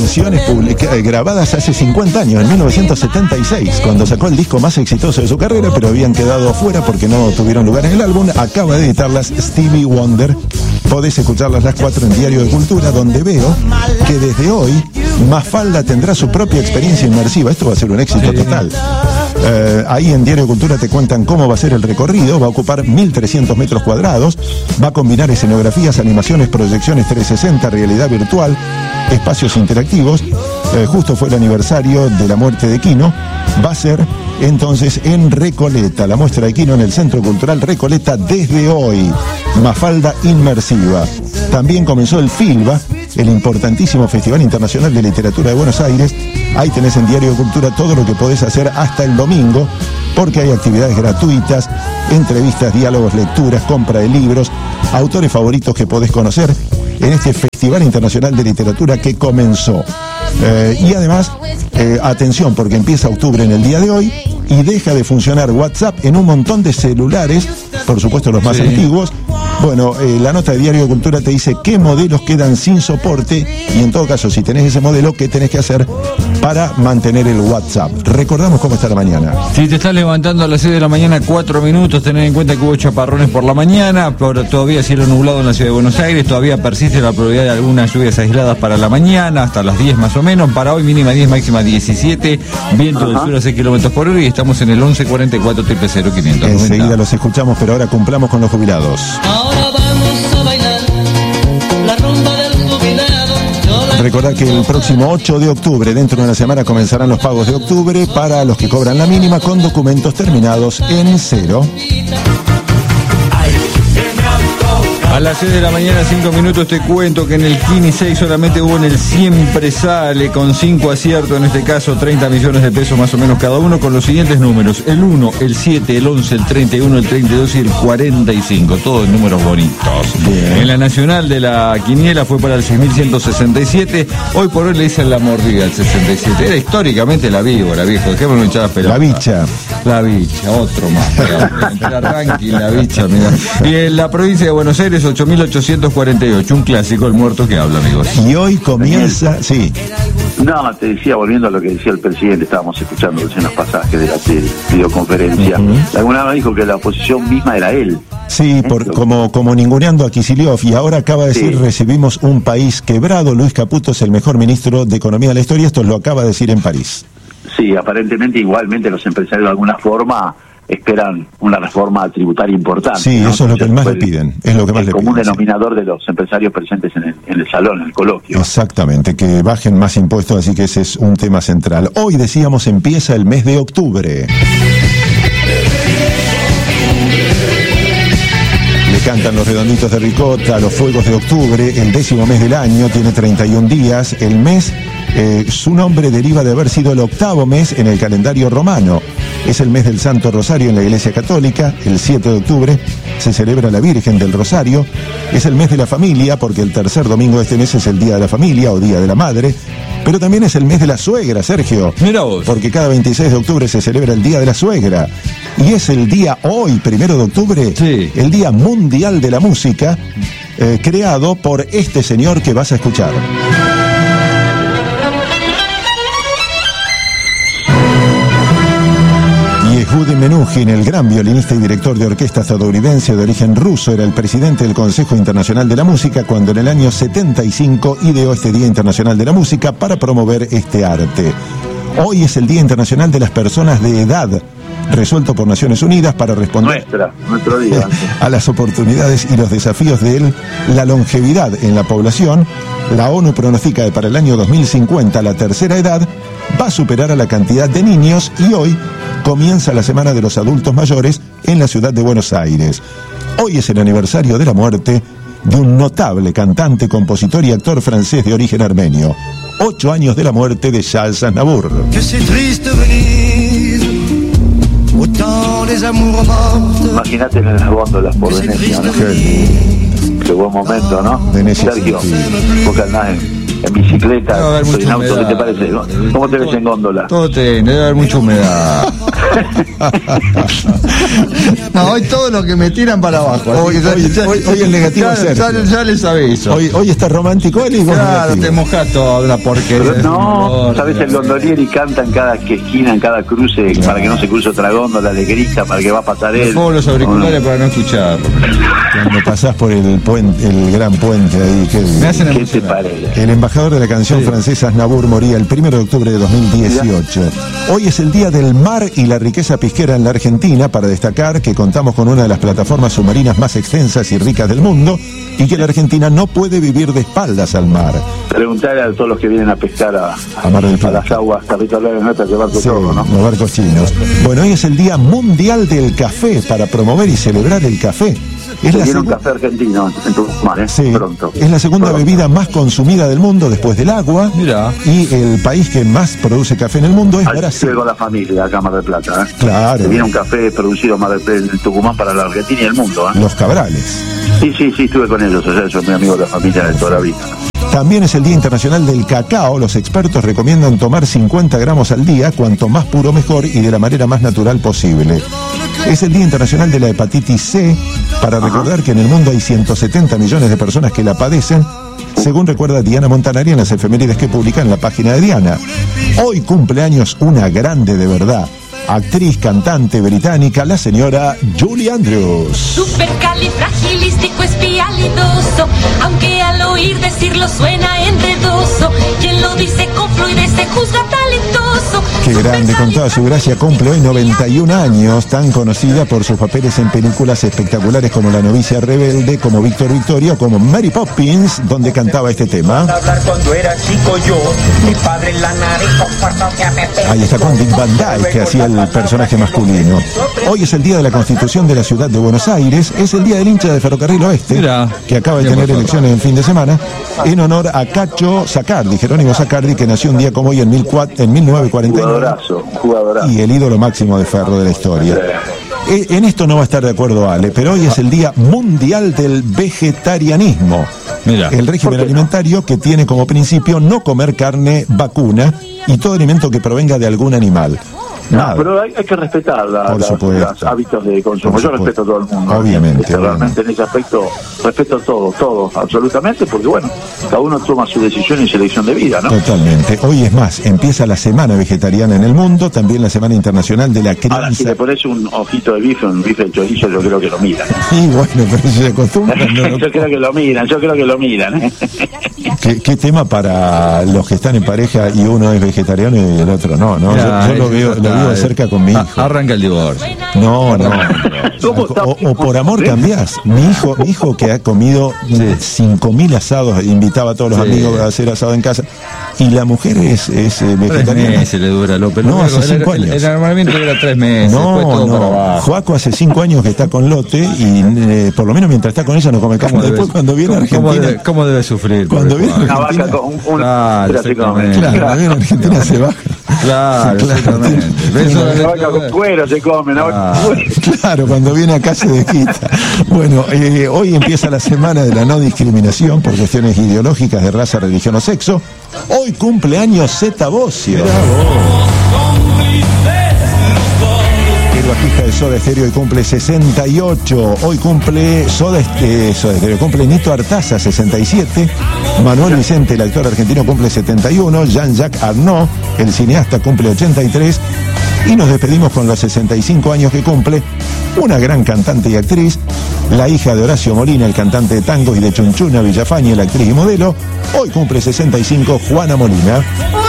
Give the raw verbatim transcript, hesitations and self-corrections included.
canciones publica- grabadas hace cincuenta años, en mil novecientos setenta y seis, cuando sacó el disco más exitoso de su carrera, pero habían quedado afuera porque no tuvieron lugar en el álbum. Acaba de editarlas Stevie Wonder. Podés escucharlas las cuatro en Diario de Cultura, donde veo que desde hoy Mafalda tendrá su propia experiencia inmersiva. Esto va a ser un éxito total. Eh, ahí en Diario de Cultura te cuentan cómo va a ser el recorrido. Va a ocupar mil trescientos metros cuadrados, va a combinar escenografías, animaciones, proyecciones trescientos sesenta, realidad virtual, espacios interactivos. Eh, justo fue el aniversario de la muerte de Quino. Va a ser entonces en Recoleta, la muestra de Quino en el Centro Cultural Recoleta desde hoy. Mafalda inmersiva. También comenzó el FILBA, el importantísimo Festival Internacional de Literatura de Buenos Aires. Ahí tenés en Diario de Cultura todo lo que podés hacer hasta el domingo, porque hay actividades gratuitas, entrevistas, diálogos, lecturas, compra de libros, autores favoritos que podés conocer en este Festival Internacional de Literatura que comenzó. Eh, y además, eh, atención, porque empieza octubre en el día de hoy y deja de funcionar WhatsApp en un montón de celulares, por supuesto los más sí. antiguos. Bueno, eh, la nota de Diario de Cultura te dice qué modelos quedan sin soporte y en todo caso, si tenés ese modelo, qué tenés que hacer para mantener el WhatsApp. Recordamos cómo está la mañana. Si te estás levantando a las seis de la mañana, cuatro minutos, tener en cuenta que hubo chaparrones por la mañana, pero todavía cielo nublado en la ciudad de Buenos Aires, todavía persiste la probabilidad de algunas lluvias aisladas para la mañana, hasta las diez más o menos. Para hoy mínima diez, máxima diecisiete, viento del sur a seis kilómetros por hora y estamos en el once cuarenta y cuatro triple cero quinientos. Enseguida los escuchamos, pero ahora cumplamos con los jubilados. Ahora vamos a bailar la rumba del jubilado. Recordad que el próximo ocho de octubre, dentro de una semana, comenzarán los pagos de octubre para los que cobran la mínima con documentos terminados en cero. A las seis de la mañana, cinco minutos, te cuento que en el Kini seis solamente hubo en el Siempre Sale, con cinco aciertos, en este caso treinta millones de pesos más o menos cada uno, con los siguientes números: el uno, el siete, el once, el treinta y uno, el treinta y dos y el cuarenta y cinco, todos números bonitos. Bien. En la nacional de la quiniela fue para el seis mil ciento sesenta y siete, hoy por hoy le dicen la mordida al sesenta y siete, era históricamente la víbora, viejo, dejémonos hinchar las pelotas. La bicha. La bicha, otro más. Entre el ranking, la bicha, mira. Y en la provincia de Buenos Aires, ocho mil ochocientos cuarenta y ocho, un clásico, el muerto que habla, amigos. Y hoy comienza, sí. No, te decía, volviendo a lo que decía el presidente, estábamos escuchando en los pasajes de la tele, videoconferencia. Uh-huh. Alguna vez dijo que la oposición misma era él. Sí, por, como, como ninguneando a Kicillof, y ahora acaba de decir, sí. recibimos un país quebrado. Luis Caputo es el mejor ministro de Economía de la historia, esto lo acaba de decir en París. Sí, aparentemente igualmente los empresarios de alguna forma esperan una reforma tributaria importante. Sí, ¿no? Eso es lo que más le piden. Es lo que más el le común piden, denominador sí. de los empresarios presentes en el, en el salón, en el coloquio. Exactamente, que bajen más impuestos, así que ese es un tema central. Hoy, decíamos, empieza el mes de octubre. Le cantan los redonditos de ricota, los fuegos de octubre, el décimo mes del año, tiene treinta y un días. El mes, eh, su nombre deriva de haber sido el octavo mes en el calendario romano. Es el mes del Santo Rosario en la Iglesia Católica. El siete de octubre se celebra la Virgen del Rosario. Es el mes de la familia, porque el tercer domingo de este mes es el Día de la Familia o Día de la Madre. Pero también es el mes de la suegra, Sergio. Mira vos. Porque cada veintiséis de octubre se celebra el Día de la Suegra. Y es el día hoy, primero de octubre, sí. el Día Mundial de la Música, eh, creado por este señor que vas a escuchar. Yehudi Menuhin, el gran violinista y director de orquesta estadounidense de origen ruso, era el presidente del Consejo Internacional de la Música cuando en el año setenta y cinco ideó este Día Internacional de la Música para promover este arte. Hoy es el Día Internacional de las Personas de Edad, resuelto por Naciones Unidas para responder Nuestra, nuestro día. a las oportunidades y los desafíos de él, la longevidad en la población. La ONU pronostica que para el año dos mil cincuenta la tercera edad va a superar a la cantidad de niños y hoy comienza la Semana de los Adultos Mayores en la ciudad de Buenos Aires. Hoy es el aniversario de la muerte de un notable cantante, compositor y actor francés de origen armenio. Ocho años de la muerte de Charles Aznavour. Imagínate en las góndolas por Venecia, ¿no? Qué, Qué buen momento, ¿no? Venecia, Sergio, sí. vos que andás en, en bicicleta, Debe haber en mucha auto, ¿qué te humedad. parece? ¿Cómo te ves en góndola? Todo te, debe haber mucha humedad. No, hoy todo lo que me tiran para abajo. Hoy, ya, hoy, ya, hoy, hoy el negativo ya, Sergio. ya, ya le sabés eso. Hoy, hoy está romántico él y vos Claro, negativo. te mojás toda la porquería. Pero no, sabes, el gondolieri canta en cada esquina, en cada cruce, Claro. para que no se cruce otra góndola, le grita para que va a pasar Me él. pongo los auriculares No, no. para no escucharlo. Cuando pasás por el puente, el gran puente ahí, que Me hacen ¿Qué te emocionar. parece? el embajador de la canción Sí. francesa Aznavour moría el primero de octubre de dos mil dieciocho. Hoy es el Día del Mar y la riqueza pesquera en la Argentina, para destacar que contamos con una de las plataformas submarinas más extensas y ricas del mundo y que la Argentina no puede vivir de espaldas al mar. Preguntarle a todos los que vienen a pescar a, A Mar del a Plata. las aguas territoriales nuestras de Barco Sí, Todo, ¿no? los barcos chinos. Bueno, hoy es el Día Mundial del Café, para promover y celebrar el café. Es Se la viene un segu- café argentino en Tucumán, ¿eh? Sí, Pronto. es la segunda Pronto. bebida más consumida del mundo después del agua. Mirá. Y el país que más produce café en el mundo es Ahí Brasil. estuve con la familia acá en Mar del Plata, ¿eh? Claro. Se viene un café producido en Mar del Plata, en Tucumán, para la Argentina y el mundo, ¿eh? Los Cabrales. Sí, sí, sí, estuve con ellos, o sea, soy muy amigo de la familia de toda la vida. También es el Día Internacional del Cacao. Los expertos recomiendan tomar cincuenta gramos al día, cuanto más puro mejor y de la manera más natural posible. Es el Día Internacional de la Hepatitis C, para recordar que en el mundo hay ciento setenta millones de personas que la padecen, según recuerda Diana Montanari en las efemérides que publica en la página de Diana. Hoy cumple años una grande de verdad, actriz, cantante británica, la señora Julie Andrews. Supercalifragilístico espialidoso, aunque al oír decirlo suena enredoso. Quien lo dice con fluidez se juzga talentoso. Qué grande, con toda su gracia, cumple hoy noventa y un años, tan conocida por sus papeles en películas espectaculares como La novicia rebelde, como Víctor Victoria o como Mary Poppins, donde cantaba este tema. Hablar cuando era chico yo, mi padre en la nariz con fuerza me pegó. Ahí está con Dick Van Dyke, que hacía el personaje masculino. Hoy es el día de la Constitución de la Ciudad de Buenos Aires, es el día del hincha de Ferrocarril Oeste, Mirá. que acaba de Bien, tener por favor. elecciones el fin de semana, en honor a Cacho Sacardi, Jerónimo Sacardi, que nació un día como hoy en, mil cuatro en mil novecientos cuarenta y nueve. Jugadorazo, jugadorazo. Y el ídolo máximo de Ferro de la historia. Eh, En esto no va a estar de acuerdo Ale, pero hoy es el Día Mundial del Vegetarianismo. Mira. El régimen ¿Por qué no? alimentario que tiene como principio no comer carne vacuna y todo alimento que provenga de algún animal. No, Nada. pero hay, hay que respetar la- Por la- supuesto. los hábitos de consumo. Por Yo supuesto. respeto a todo el mundo. Obviamente, Este, Realmente obviamente. en ese aspecto respeto todo, todo, absolutamente, porque bueno, cada uno toma su decisión y selección de vida, ¿no? Totalmente. Hoy es más, empieza la Semana Vegetariana en el mundo, también la Semana Internacional de la Ahora, si Crianza. le pones un ojito de bife, un bife de chorizo, yo creo que lo miran. Y bueno, pero se acostumbran. ¿no? yo creo que lo miran, yo creo que lo miran. ¿eh? ¿Qué, qué tema para los que están en pareja y uno es vegetariano y el otro no, ¿no? Ya, yo yo lo eso veo, lo está, veo de eh. cerca con mi hijo. Ah, arranca el divorcio. No, no. ¿Cómo está? O, o por amor cambiás. Mi hijo, mi hijo que ha comido cinco mil asados, invitaba a todos los Sí. amigos a hacer asado en casa. Y la mujer es, es eh, Tres vegetariana. meses le dura López. No, hace el, cinco el- años. el armamento dura tres meses. después No, todo para no. abajo. Joaco hace cinco años que está con Lotte y eh, por lo menos mientras está con ella no come carne. ¿Cómo Después debe- cuando viene a cómo- cómo Argentina. debe, cómo debe sufrir? Cuando pobre viene- Juan? Una vaca con un- una Claro, se come. exactamente. Claro, cuando viene a Argentina se baja. Claro, Claro. exactamente. ¿Ves? Eso Una le- vaca con cuero se come, una vaca con cuero. Claro, cuando viene acá se desquita. Bueno, eh, hoy empieza la semana de la no discriminación por cuestiones ideológicas de raza, religión o sexo. Hoy cumple años Zeta Bosio. El bajista de Soda Stereo hoy cumple sesenta y ocho. Hoy cumple Soda, este, Soda Stereo, cumple Nito Artaza, sesenta y siete. Manuel Vicente, el actor argentino, cumple setenta y uno. Jean-Jacques Arnaud, el cineasta, cumple ochenta y tres. Y nos despedimos con los sesenta y cinco años que cumple una gran cantante y actriz, la hija de Horacio Molina, el cantante de tangos, y de Chunchuna Villafañe, la actriz y modelo. Hoy cumple sesenta y cinco Juana Molina.